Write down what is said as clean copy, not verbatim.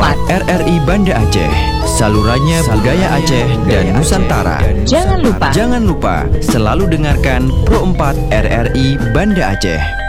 RRI Banda Aceh, salurannya budaya Aceh dan Nusantara. Jangan lupa selalu dengarkan Pro 4 RRI Banda Aceh.